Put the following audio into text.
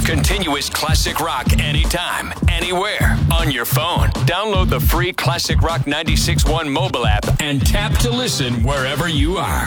Continuous classic rock anytime, anywhere, on your phone. Download the free Classic Rock 96.1 mobile app and tap to listen wherever you are.